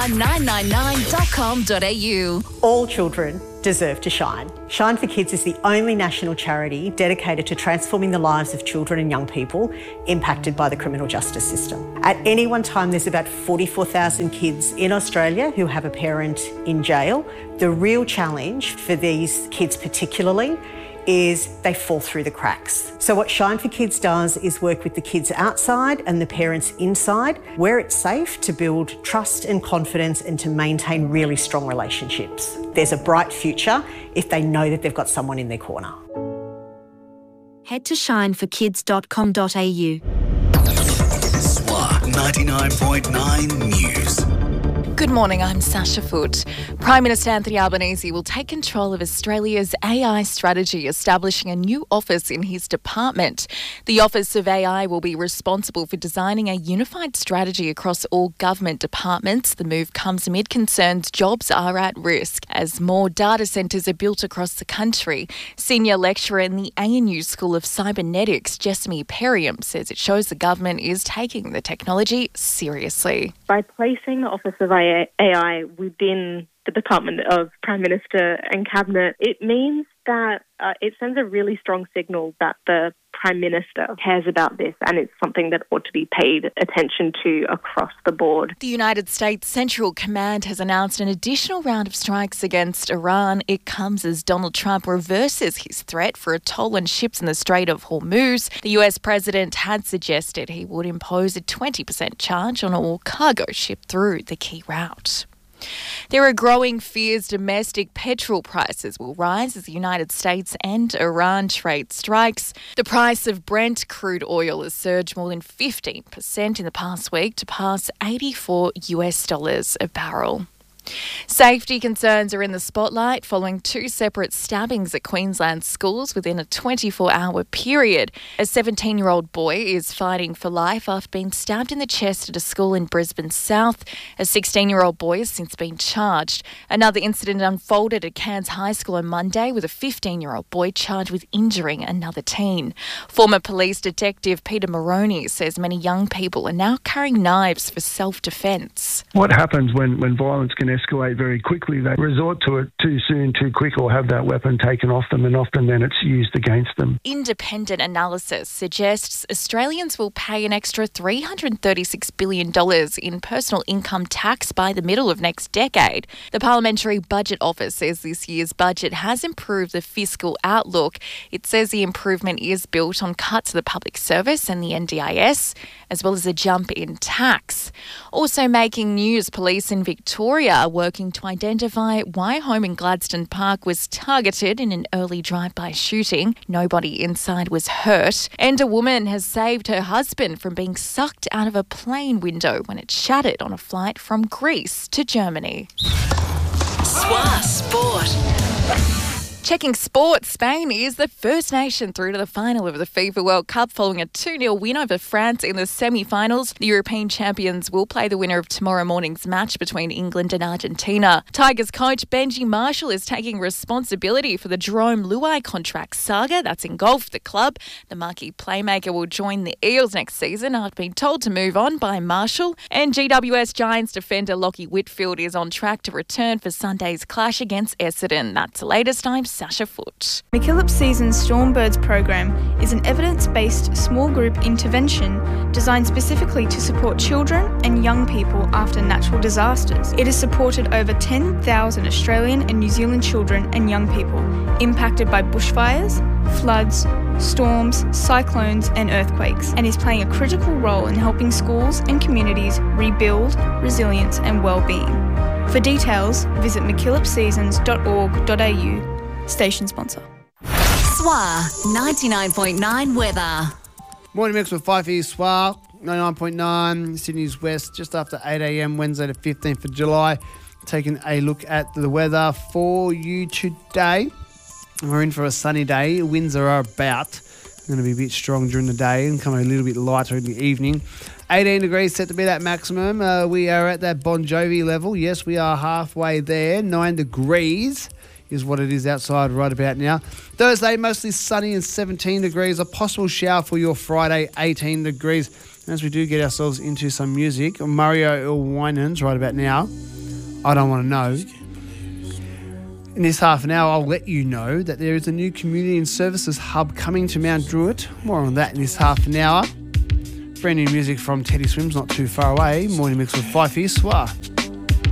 star999.com.au. All children deserve to shine. Shine for Kids is the only national charity dedicated to transforming the lives of children and young people impacted by the criminal justice system. At any one time, there's about 44,000 kids in Australia who have a parent in jail. The real challenge for these kids particularly is they fall through the cracks. So what Shine for Kids does is work with the kids outside and the parents inside, where it's safe, to build trust and confidence and to maintain really strong relationships. There's a bright future if they know that they've got someone in their corner. Head to shineforkids.com.au. SWA 99.9 News. Good morning, I'm Sasha Foote. Prime Minister Anthony Albanese will take control of Australia's AI strategy, establishing a new office in his department. The Office of AI will be responsible for designing a unified strategy across all government departments. The move comes amid concerns jobs are at risk as more data centres are built across the country. Senior lecturer in the ANU School of Cybernetics, Jessamy Perriam, says it shows the government is taking the technology seriously. By placing the Office of AI within the Department of Prime Minister and Cabinet, it means that it sends a really strong signal that the Prime Minister cares about this, and it's something that ought to be paid attention to across the board. The United States Central Command has announced an additional round of strikes against Iran. It comes as Donald Trump reverses his threat for a toll on ships in the Strait of Hormuz. The US President had suggested he would impose a 20% charge on all cargo shipped through the key route. There are growing fears domestic petrol prices will rise as the United States and Iran trade strikes. The price of Brent crude oil has surged more than 15% in the past week to pass $84 a barrel. Safety concerns are in the spotlight following two separate stabbings at Queensland schools within a 24-hour period. A 17-year-old boy is fighting for life after being stabbed in the chest at a school in Brisbane South. A 16-year-old boy has since been charged. Another incident unfolded at Cairns High School on Monday with a 15-year-old boy charged with injuring another teen. Former police detective Peter Moroney says many young people are now carrying knives for self-defence. What happens when violence can escalate very quickly? They resort to it too soon, too quick, or have that weapon taken off them, and often then it's used against them. Independent analysis suggests Australians will pay an extra $336 billion in personal income tax by the middle of next decade. The Parliamentary Budget Office says this year's budget has improved the fiscal outlook. It says the improvement is built on cuts to the public service and the NDIS, as well as a jump in tax. Also making news, police in Victoria are working to identify why a home in Gladstone Park was targeted in an early drive-by shooting. Nobody inside was hurt. And a woman has saved her husband from being sucked out of a plane window when it shattered on a flight from Greece to Germany. SWA Sport. Checking sport, Spain is the first nation through to the final of the FIFA World Cup following a 2-0 win over France in the semi-finals. The European champions will play the winner of tomorrow morning's match between England and Argentina. Tigers coach Benji Marshall is taking responsibility for the Jerome Luai contract saga that's engulfed the club. The marquee playmaker will join the Eels next season after being told to move on by Marshall. And GWS Giants defender Lockie Whitfield is on track to return for Sunday's clash against Essendon. That's the latest. I'm Sasha Foote. MacKillop Seasons Stormbirds program is an evidence-based small group intervention designed specifically to support children and young people after natural disasters. It has supported over 10,000 Australian and New Zealand children and young people impacted by bushfires, floods, storms, cyclones and earthquakes, and is playing a critical role in helping schools and communities rebuild resilience and well-being. For details, visit mackillopseasons.org.au. Station sponsor. SWA 99.9 weather. Morning mix with Fife East SWA 99.9 Sydney's West just after 8 a.m. Wednesday the 15th of July. Taking a look at the weather for you today. We're in for a sunny day. Winds are about going to be a bit strong during the day and come a little bit lighter in the evening. 18 degrees set to be that maximum. We are at that Bon Jovi level. Yes, we are halfway there. 9 degrees is what it is outside right about now. Thursday, mostly sunny and 17 degrees. A possible shower for your Friday, 18 degrees. As we do get ourselves into some music, Mario Winans right about now. I don't want to know. In this half an hour, I'll let you know that there is a new community and services hub coming to Mount Druitt. More on that in this half an hour. Brand new music from Teddy Swims, not too far away. Morning mix with Fife East Soir.